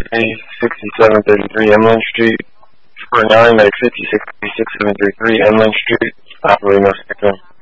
6733 Emlyn Street. For 9, medic 563733 Emlyn Street. Operating no spectrum.